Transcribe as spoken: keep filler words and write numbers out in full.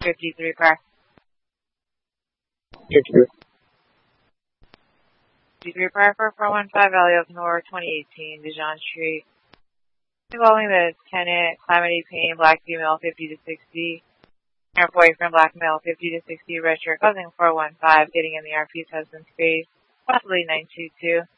fifty-three car. fifty-three. fifty-three car for four one five Valley of North, twenty eighteen, Dijon Street. Involving the tenant, Calamity Payne, black female, fifty to sixty. Her boyfriend, black male, fifty to sixty, register, causing four one five, getting in the R P's husband's face, possibly nine two two.